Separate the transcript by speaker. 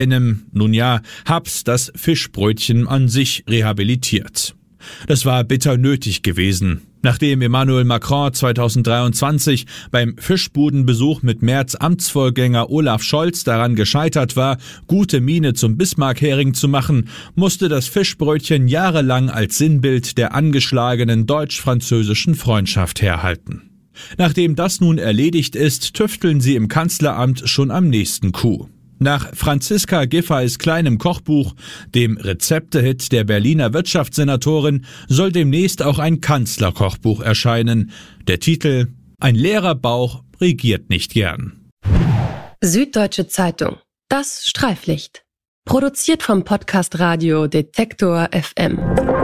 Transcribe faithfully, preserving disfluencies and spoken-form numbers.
Speaker 1: einem, nun ja, Haps das Fischbrötchen an sich rehabilitiert. Das war bitter nötig gewesen. Nachdem Emmanuel Macron zweitausenddreiundzwanzig beim Fischbudenbesuch mit Merz Amtsvorgänger Olaf Scholz daran gescheitert war, gute Miene zum Bismarck-Hering zu machen, musste das Fischbrötchen jahrelang als Sinnbild der angeschlagenen deutsch-französischen Freundschaft herhalten. Nachdem das nun erledigt ist, tüfteln sie im Kanzleramt schon am nächsten Coup. Nach Franziska Giffey's kleinem Kochbuch, dem Rezeptehit der Berliner Wirtschaftssenatorin, soll demnächst auch ein Kanzlerkochbuch erscheinen. Der Titel: Ein leerer Bauch regiert nicht gern.
Speaker 2: Süddeutsche Zeitung. Das Streiflicht. Produziert vom Podcast Radio Detektor F M.